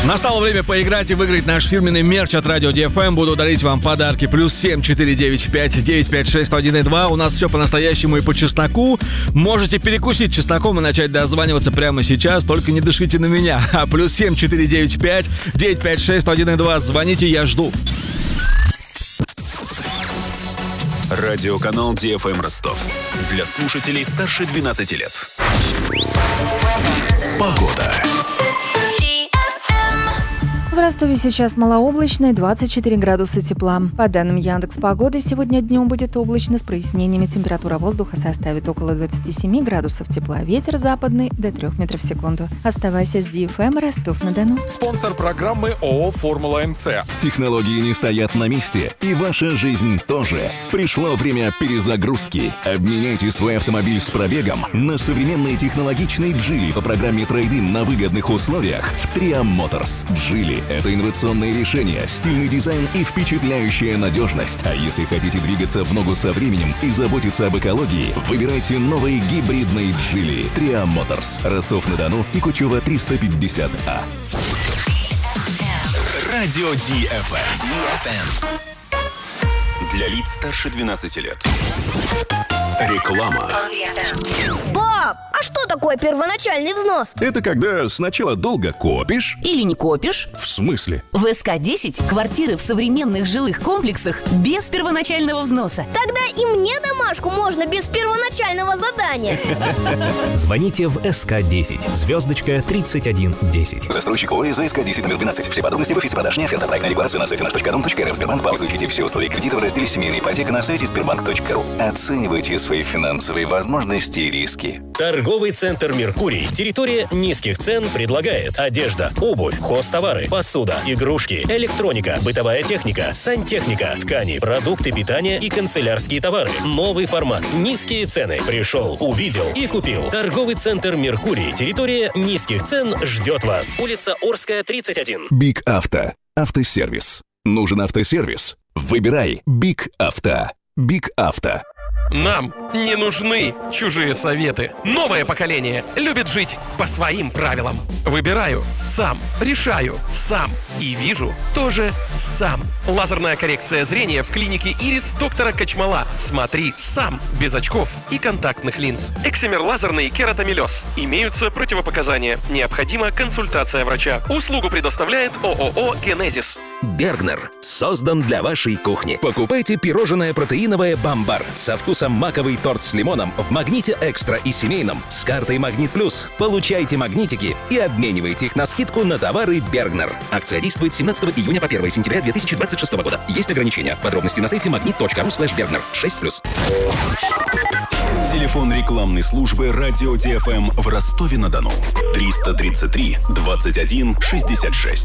Настало время поиграть и выиграть наш фирменный мерч от Радио DFM. Буду дарить вам подарки. +7 495 956 102. У нас все по-настоящему и по чесноку. Можете перекусить чесноком и начать дозваниваться прямо сейчас. Только не дышите на меня. +7 495 956 102. Звоните, я жду. Радиоканал DFM Ростов. Для слушателей старше 12 лет. Погода. В Ростове сейчас малооблачно, 24 градуса тепла. По данным Яндекс.Погоды, сегодня днем будет облачно с прояснениями. Температура воздуха составит около 27 градусов тепла. Ветер западный до 3 метров в секунду. Оставайся с DFM Ростов-на-Дону. Спонсор программы ООО «Формула МЦ». Технологии не стоят на месте, и ваша жизнь тоже. Пришло время перезагрузки. Обменяйте свой автомобиль с пробегом на современный технологичный Geely по программе трейд-ин на выгодных условиях в Tria Motors. Geely — это инновационное решение, стильный дизайн и впечатляющая надежность. А если хотите двигаться в ногу со временем и заботиться об экологии, выбирайте новый гибридный Geely. Tria Motors. Ростов-на-Дону и Кучева 350А. Радио DFM. Для лиц старше 12 лет. Реклама. Пап, а что такое первоначальный взнос? Это когда сначала долго копишь. Или не копишь? В смысле? В СК-10 квартиры в современных жилых комплексах без первоначального взноса. Тогда и мне домашку можно без первоначального задания. Звоните в СК-10, звездочка 3110. Застройщик ОС СК-10 номер 12. Все подробности в офисе продаж. Оферта, проектная декларация на сайте nаш.дом.рф. Сбербанк. Изучите все условия кредита в разделе «Семейная ипотека» на сайте sberbank.ru. Оценивайте свои финансовые возможности и риски. Торговый центр «Меркурий». Территория низких цен предлагает одежда, обувь, хозтовары, посуда, игрушки, электроника, бытовая техника, сантехника, ткани, продукты питания и канцелярские товары. Новый формат. Низкие цены. Пришел, увидел и купил. Торговый центр «Меркурий». Территория низких цен ждет вас. Улица Орская, 31. Биг Авто. Автосервис. Нужен автосервис? Выбирай Биг Авто. Биг Авто. Нам не нужны чужие советы. Новое поколение любит жить по своим правилам. Выбираю сам, решаю сам и вижу тоже сам. Лазерная коррекция зрения в клинике Ирис доктора Качмала. Смотри сам, без очков и контактных линз. Эксимер лазерный кератомелез. Имеются противопоказания. Необходима консультация врача. Услугу предоставляет ООО «Генезис». Бергнер создан для вашей кухни. Покупайте пирожное протеиновое «Бамбар» со вкусом маковый торт с лимоном в «Магните Экстра» и семейном с картой «Магнит Плюс». Получайте магнитики и обменивайте их на скидку на товары Бергнер. Акция действует с 17 июня по 1 сентября 2026 года. Есть ограничения. Подробности на сайте magnet.ru/Бергнер. 6+. Телефон рекламной службы Радио DFM в Ростове-на-Дону. 333 21 66.